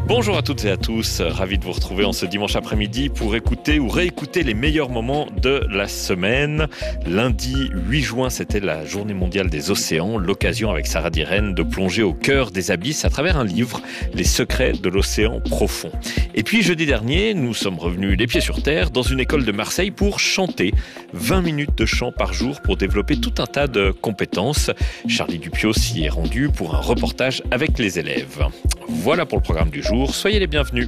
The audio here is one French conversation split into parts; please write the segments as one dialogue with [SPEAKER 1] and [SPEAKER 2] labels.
[SPEAKER 1] Bonjour à toutes et à tous, ravi de vous retrouver en ce dimanche après-midi pour écouter ou réécouter les meilleurs moments de la semaine. Lundi 8 juin, c'était la journée mondiale des océans, l'occasion avec Sarah Dirène de plonger au cœur des abysses à travers un livre, Les secrets de l'océan profond. Et puis jeudi dernier, nous sommes revenus les pieds sur terre dans une école de Marseille pour chanter. 20 minutes de chant par jour pour développer tout un tas de compétences. Charlie Dupios s'y est rendu pour un reportage avec les élèves. Voilà pour le programme du jour, soyez les bienvenus.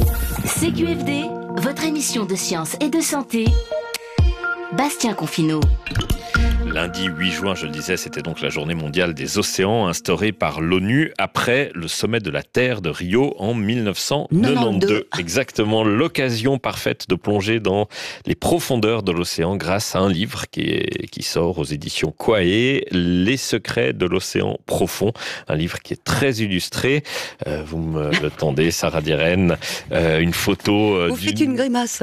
[SPEAKER 2] CQFD, votre émission de sciences et de santé. Bastien Confineau.
[SPEAKER 1] Lundi 8 juin, je le disais, c'était donc la journée mondiale des océans instaurée par l'ONU après le sommet de la Terre de Rio en 1992. Exactement, l'occasion parfaite de plonger dans les profondeurs de l'océan grâce à un livre qui sort aux éditions Quae, Les secrets de l'océan profond. Un livre qui est très illustré. Vous me le tendez, Sarah Dirène, une photo...
[SPEAKER 3] Vous faites une grimace.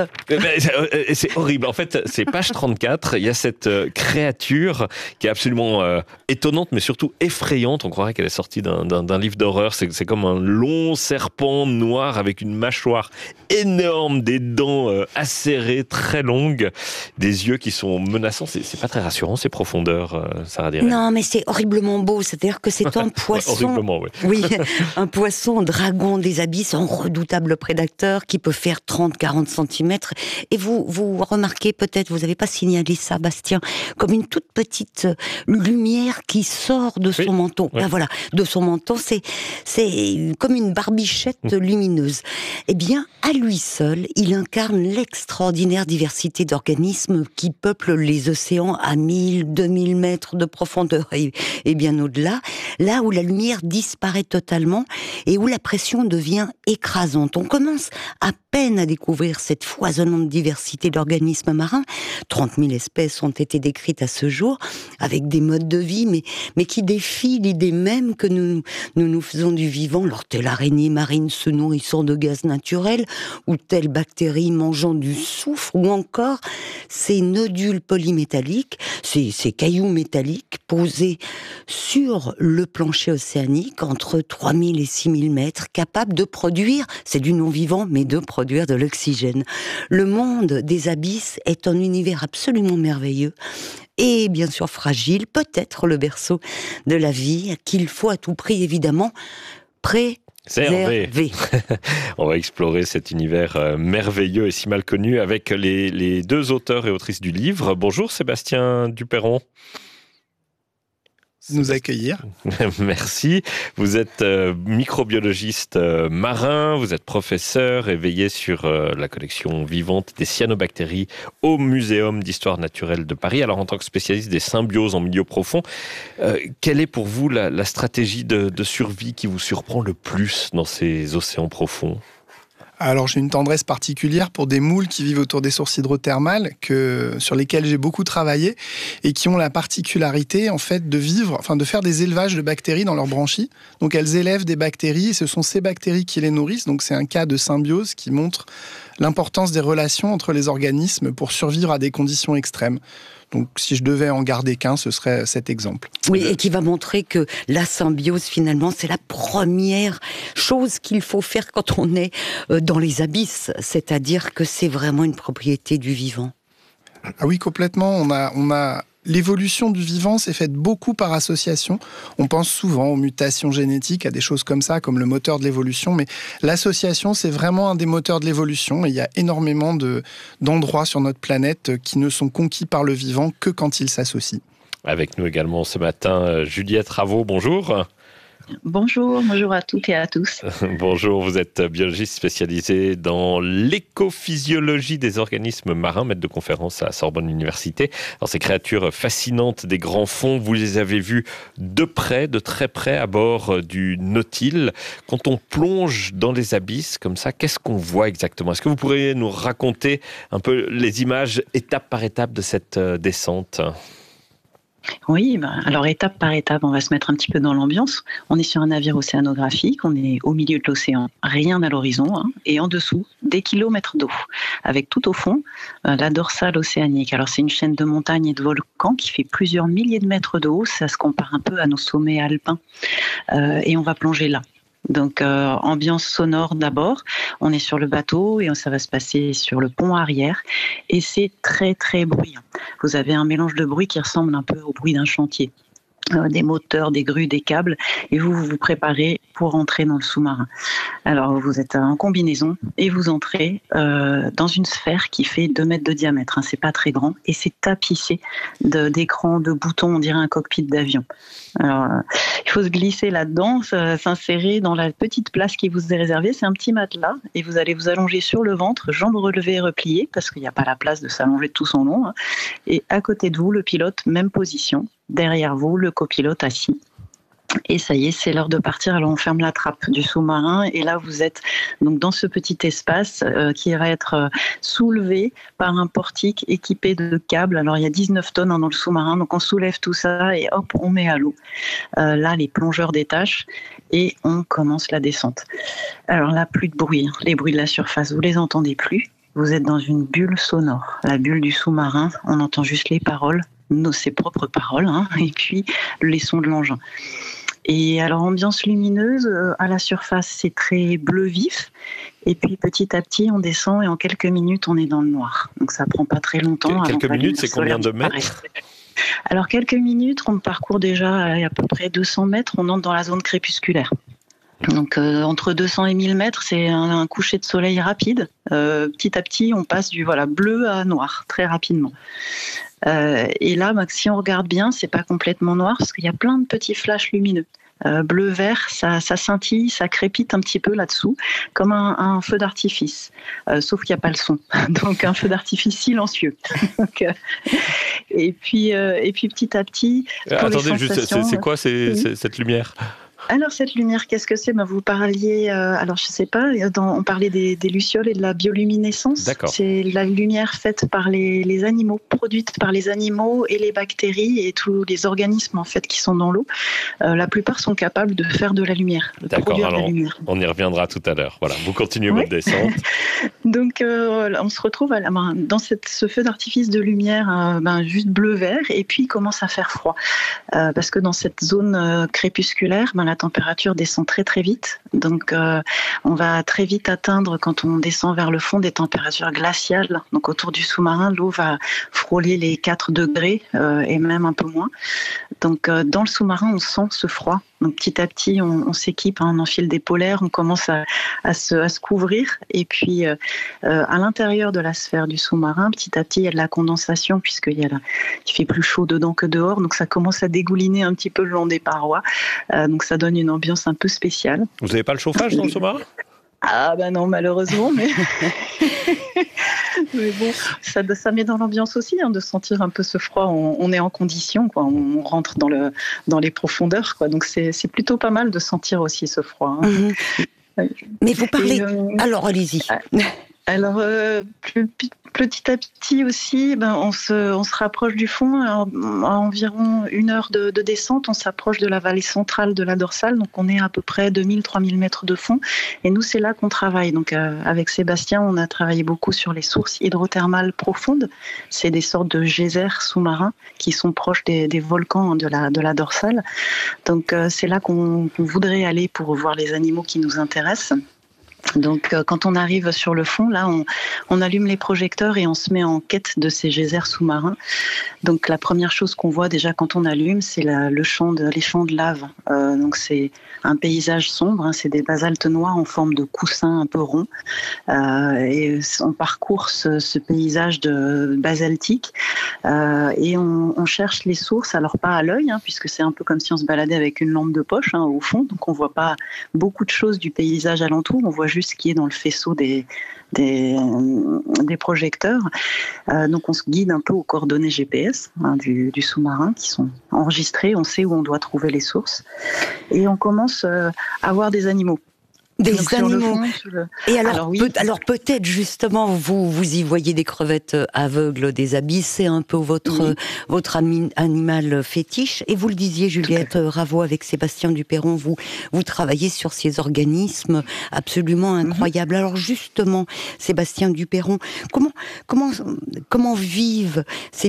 [SPEAKER 1] C'est horrible. En fait, c'est page 34. Il y a cette créature qui est absolument étonnante, mais surtout effrayante. On croirait qu'elle est sortie d'un livre d'horreur. C'est comme un long serpent noir avec une mâchoire énorme, des dents acérées, très longues, des yeux qui sont menaçants. C'est pas très rassurant, ces profondeurs, Sarah Dirène.
[SPEAKER 3] Non, mais c'est horriblement beau. C'est-à-dire que c'est un poisson...
[SPEAKER 1] Horriblement, oui.
[SPEAKER 3] Oui, un poisson dragon des abysses, un redoutable prédateur qui peut faire 30-40 cm. Et vous remarquez peut-être, vous n'avez pas signalé ça, Bastien, comme une toute petite lumière qui sort de son menton.
[SPEAKER 1] Oui.
[SPEAKER 3] Ben voilà, de son menton, c'est comme une barbichette lumineuse. Eh bien, à lui seul, il incarne l'extraordinaire diversité d'organismes qui peuplent les océans à 1000, 2000 mètres de profondeur et bien au-delà, là où la lumière disparaît totalement et où la pression devient écrasante. On commence à peine à découvrir cette foisonnante diversité d'organismes marins. 30 000 espèces ont été décrites à ce jour, avec des modes de vie, mais qui défient l'idée même que nous faisons du vivant, alors telle araignée marine se nourrissant de gaz naturel, ou telle bactérie mangeant du soufre, ou encore ces nodules polymétalliques, ces cailloux métalliques posés sur le plancher océanique entre 3000 et 6000 mètres, capables de produire, c'est du non-vivant, mais de produire de l'oxygène. Le monde des abysses est un univers absolument merveilleux, et bien sûr fragile, peut-être le berceau de la vie, qu'il faut à tout prix évidemment préserver.
[SPEAKER 1] On va explorer cet univers merveilleux et si mal connu avec les deux auteurs et autrices du livre. Bonjour Sébastien Duperron.
[SPEAKER 4] Nous accueillir.
[SPEAKER 1] Merci. Vous êtes microbiologiste marin, vous êtes professeur et veillez sur la collection vivante des cyanobactéries au Muséum d'histoire naturelle de Paris. Alors en tant que spécialiste des symbioses en milieu profond, quelle est pour vous la stratégie de survie qui vous surprend le plus dans ces océans profonds ?
[SPEAKER 4] Alors j'ai une tendresse particulière pour des moules qui vivent autour des sources hydrothermales sur lesquelles j'ai beaucoup travaillé et qui ont la particularité en fait de faire des élevages de bactéries dans leurs branchies. Donc elles élèvent des bactéries et ce sont ces bactéries qui les nourrissent. Donc c'est un cas de symbiose qui montre l'importance des relations entre les organismes pour survivre à des conditions extrêmes. Donc, si je devais en garder qu'un, ce serait cet exemple.
[SPEAKER 3] Oui, et qui va montrer que la symbiose, finalement, c'est la première chose qu'il faut faire quand on est dans les abysses. C'est-à-dire que c'est vraiment une propriété du vivant.
[SPEAKER 4] Ah oui, complètement. L'évolution du vivant s'est faite beaucoup par association. On pense souvent aux mutations génétiques, à des choses comme ça, comme le moteur de l'évolution. Mais l'association, c'est vraiment un des moteurs de l'évolution. Et il y a énormément d'endroits sur notre planète qui ne sont conquis par le vivant que quand ils s'associent.
[SPEAKER 1] Avec nous également ce matin, Juliette Raveau, bonjour.
[SPEAKER 5] Bonjour à toutes et à tous.
[SPEAKER 1] Bonjour, vous êtes biologiste spécialisée dans l'écophysiologie des organismes marins, maître de conférence à Sorbonne Université. Alors, ces créatures fascinantes des grands fonds, vous les avez vues de très près, à bord du Nautile. Quand on plonge dans les abysses comme ça, qu'est-ce qu'on voit exactement ? Est-ce que vous pourriez nous raconter un peu les images étape par étape de cette descente ?
[SPEAKER 5] Oui, alors étape par étape, on va se mettre un petit peu dans l'ambiance. On est sur un navire océanographique, on est au milieu de l'océan, rien à l'horizon, et en dessous, des kilomètres d'eau, avec tout au fond la dorsale océanique. Alors c'est une chaîne de montagnes et de volcans qui fait plusieurs milliers de mètres de haut, ça se compare un peu à nos sommets alpins, et on va plonger là. Donc ambiance sonore d'abord, on est sur le bateau et ça va se passer sur le pont arrière et c'est très très bruyant. Vous avez un mélange de bruit qui ressemble un peu au bruit d'un chantier. Des moteurs, des grues, des câbles, et vous vous préparez pour entrer dans le sous-marin. Alors vous êtes en combinaison et vous entrez dans une sphère qui fait 2 mètres de diamètre, c'est pas très grand, et c'est tapissé d'écrans, de boutons, on dirait un cockpit d'avion. Alors il faut se glisser là-dedans, s'insérer dans la petite place qui vous est réservée, c'est un petit matelas, et vous allez vous allonger sur le ventre, jambes relevées et repliées, parce qu'il n'y a pas la place de s'allonger de tout son long, et à côté de vous, le pilote, même position. Derrière vous, le copilote assis. Et ça y est, c'est l'heure de partir. Alors on ferme la trappe du sous-marin et là vous êtes donc dans ce petit espace qui va être soulevé par un portique équipé de câbles. Alors il y a 19 tonnes dans le sous-marin, donc on soulève tout ça et hop, on met à l'eau. Là, les plongeurs détachent et on commence la descente. Alors là, plus de bruit. Les bruits de la surface, vous les entendez plus. Vous êtes dans une bulle sonore, la bulle du sous-marin. On entend juste les paroles. Ses propres paroles, et puis les sons de l'engin. Et alors, ambiance lumineuse, à la surface, c'est très bleu vif. Et puis, petit à petit, on descend et en quelques minutes, on est dans le noir. Donc, ça prend pas très longtemps.
[SPEAKER 1] Quelques minutes, c'est combien de mètres ?
[SPEAKER 5] Alors, quelques minutes, on parcourt déjà à peu près 200 mètres. On entre dans la zone crépusculaire. Donc entre 200 et 1000 mètres, c'est un coucher de soleil rapide. Petit à petit, on passe du bleu à noir très rapidement. Et là, si on regarde bien, c'est pas complètement noir parce qu'il y a plein de petits flashs lumineux. Bleu-vert, ça scintille, ça crépite un petit peu là-dessous, comme un feu d'artifice. Sauf qu'il n'y a pas le son. Donc un feu d'artifice silencieux. Et puis petit à petit.
[SPEAKER 1] Attendez, juste, c'est quoi cette lumière ?
[SPEAKER 5] Alors cette lumière, qu'est-ce que c'est ? Vous parliez, alors je sais pas, on parlait des lucioles et de la bioluminescence.
[SPEAKER 1] D'accord.
[SPEAKER 5] C'est la lumière faite par les animaux, produite par les animaux et les bactéries et tous les organismes en fait qui sont dans l'eau. La plupart sont capables de faire de la lumière, de produire de la lumière.
[SPEAKER 1] On y reviendra tout à l'heure. Voilà, vous continuez votre descente.
[SPEAKER 5] Donc on se retrouve dans ce feu d'artifice de lumière juste bleu-vert et puis il commence à faire froid parce que dans cette zone crépusculaire, la température descend très très vite. Donc on va très vite atteindre, quand on descend vers le fond, des températures glaciales. Donc autour du sous-marin, l'eau va frôler les 4 degrés et même un peu moins. Donc dans le sous-marin, on sent ce froid. Donc petit à petit, on s'équipe, on enfile des polaires, on commence à se couvrir. Et puis à l'intérieur de la sphère du sous-marin, petit à petit, il y a de la condensation puisqu'il fait plus chaud dedans que dehors. Donc ça commence à dégouliner un petit peu le long des parois. Donc ça donne une ambiance un peu spéciale.
[SPEAKER 1] Vous n'avez pas le chauffage dans le sous-marin ?
[SPEAKER 5] Ah non, malheureusement, mais mais bon, ça met dans l'ambiance aussi de sentir un peu ce froid. On est en condition, quoi. On rentre dans les profondeurs, quoi. Donc c'est plutôt pas mal de sentir aussi ce froid.
[SPEAKER 3] Mais vous parlez. Alors allez-y.
[SPEAKER 5] Alors, petit à petit aussi, on se rapproche du fond. À environ 1 heure de descente, on s'approche de la vallée centrale de la dorsale. Donc, on est à peu près 2000-3000 mètres de fond. Et nous, c'est là qu'on travaille. Donc, avec Sébastien, on a travaillé beaucoup sur les sources hydrothermales profondes. C'est des sortes de geysers sous-marins qui sont proches des volcans de la dorsale. Donc, c'est là qu'on voudrait aller pour voir les animaux qui nous intéressent. Donc, quand on arrive sur le fond, là, on allume les projecteurs et on se met en quête de ces geysers sous-marins. Donc, la première chose qu'on voit déjà quand on allume, c'est les champs de lave. Donc, c'est un paysage sombre, c'est des basaltes noirs en forme de coussin un peu rond. Et on parcourt ce paysage basaltique et on cherche les sources. Alors, pas à l'œil, puisque c'est un peu comme si on se baladait avec une lampe de poche au fond. Donc, on voit pas beaucoup de choses du paysage alentour. On voit juste ce qui est dans le faisceau des projecteurs. Donc on se guide un peu aux coordonnées GPS du sous-marin qui sont enregistrées. On sait où on doit trouver les sources. Et on commence à voir des animaux.
[SPEAKER 3] Des
[SPEAKER 5] Donc,
[SPEAKER 3] animaux. Et alors,
[SPEAKER 5] oui.
[SPEAKER 3] alors peut-être justement vous y voyez des crevettes aveugles des abysses, c'est un peu votre animal fétiche. Et vous le disiez, Juliette Raveau, avec Sébastien Duperron, vous travaillez sur ces organismes absolument incroyables. Alors justement, Sébastien Duperron, comment vivent ces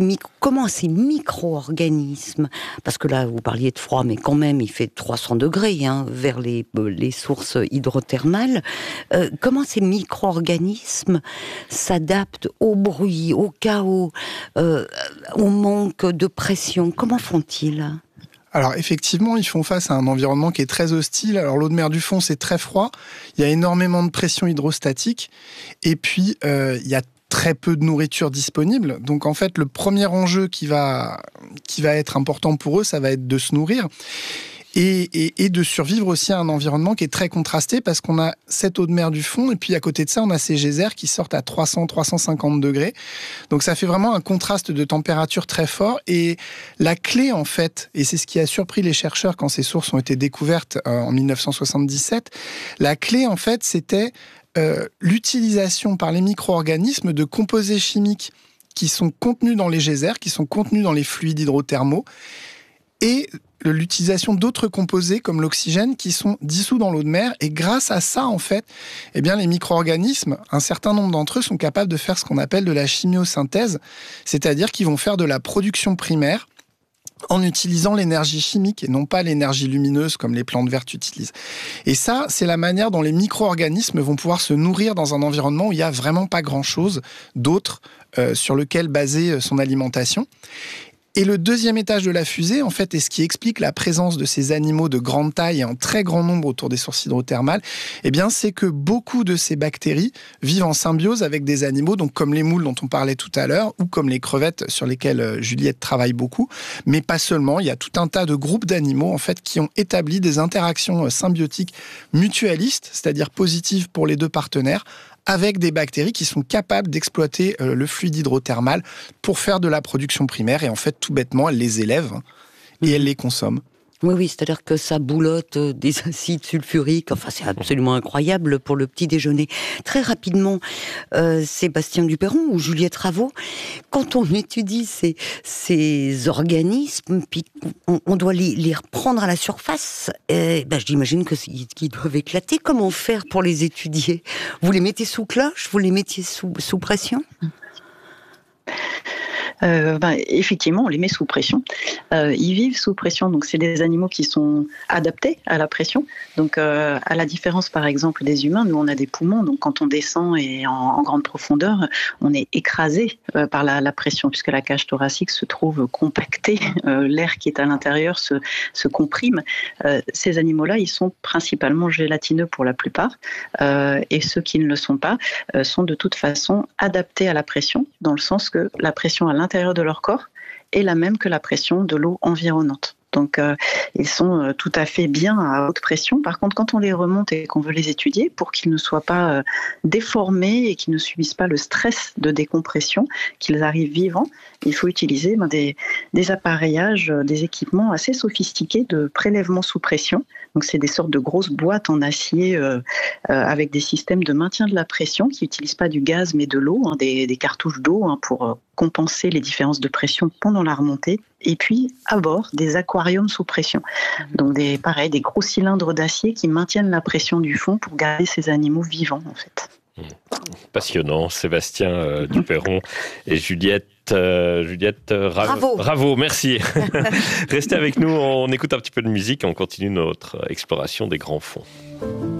[SPEAKER 3] micro-organismes? Parce que là, vous parliez de froid, mais quand même, il fait 300 degrés vers les sources hydrothermales. Comment ces micro-organismes s'adaptent au bruit, au chaos, au manque de pression? Comment font-ils ?
[SPEAKER 4] Alors effectivement, ils font face à un environnement qui est très hostile. Alors l'eau de mer du fond, c'est très froid. Il y a énormément de pression hydrostatique. Et puis, il y a très peu de nourriture disponible. Donc en fait, le premier enjeu qui va être important pour eux, ça va être de se nourrir. Et de survivre aussi à un environnement qui est très contrasté parce qu'on a cette eau de mer du fond et puis à côté de ça, on a ces geysers qui sortent à 300-350 degrés. Donc ça fait vraiment un contraste de température très fort. Et la clé, en fait, et c'est ce qui a surpris les chercheurs quand ces sources ont été découvertes en 1977, la clé, en fait, c'était l'utilisation par les micro-organismes de composés chimiques qui sont contenus dans les geysers, qui sont contenus dans les fluides hydrothermaux, et l'utilisation d'autres composés comme l'oxygène qui sont dissous dans l'eau de mer. Et grâce à ça, en fait, eh bien, les micro-organismes, un certain nombre d'entre eux sont capables de faire ce qu'on appelle de la chimiosynthèse, c'est-à-dire qu'ils vont faire de la production primaire en utilisant l'énergie chimique et non pas l'énergie lumineuse comme les plantes vertes utilisent. Et ça, c'est la manière dont les micro-organismes vont pouvoir se nourrir dans un environnement où il n'y a vraiment pas grand-chose d'autre sur lequel baser son alimentation. Et le deuxième étage de la fusée, en fait, est ce qui explique la présence de ces animaux de grande taille et en très grand nombre autour des sources hydrothermales, eh bien, c'est que beaucoup de ces bactéries vivent en symbiose avec des animaux, donc comme les moules dont on parlait tout à l'heure, ou comme les crevettes sur lesquelles Juliette travaille beaucoup, mais pas seulement. Il y a tout un tas de groupes d'animaux, en fait, qui ont établi des interactions symbiotiques mutualistes, c'est-à-dire positives pour les deux partenaires, avec des bactéries qui sont capables d'exploiter le fluide hydrothermal pour faire de la production primaire. Et en fait, tout bêtement, elles les élèvent et elles les consomment.
[SPEAKER 3] Oui, c'est-à-dire que ça boulotte des acides sulfuriques. Enfin, c'est absolument incroyable pour le petit déjeuner. Très rapidement, Sébastien Duperron ou Juliette Raveau, quand on étudie ces organismes, puis on doit les reprendre à la surface, j'imagine qu'ils doivent éclater. Comment faire pour les étudier? Vous les mettez sous cloche? Vous les mettiez sous pression?
[SPEAKER 5] Effectivement, on les met sous pression. Ils vivent sous pression, donc c'est des animaux qui sont adaptés à la pression. Donc, à la différence, par exemple, des humains, nous on a des poumons, donc quand on descend et en grande profondeur, on est écrasé par la pression, puisque la cage thoracique se trouve compactée, l'air qui est à l'intérieur se comprime. Ces animaux-là, ils sont principalement gélatineux pour la plupart, et ceux qui ne le sont pas sont de toute façon adaptés à la pression, dans le sens que la pression à l'intérieur de leur corps est la même que la pression de l'eau environnante. Donc, ils sont tout à fait bien à haute pression. Par contre, quand on les remonte et qu'on veut les étudier, pour qu'ils ne soient pas déformés et qu'ils ne subissent pas le stress de décompression, qu'ils arrivent vivants, il faut utiliser des appareillages, des équipements assez sophistiqués de prélèvement sous pression. Donc, c'est des sortes de grosses boîtes en acier avec des systèmes de maintien de la pression qui n'utilisent pas du gaz mais de l'eau, des cartouches d'eau pour compenser les différences de pression pendant la remontée. Et puis, à bord, des aquariums sous pression. Donc, des gros cylindres d'acier qui maintiennent la pression du fond pour garder ces animaux vivants, en fait.
[SPEAKER 1] Passionnant, Sébastien Duperron et Juliette Raveau, merci. Restez avec nous, on écoute un petit peu de musique et on continue notre exploration des grands fonds.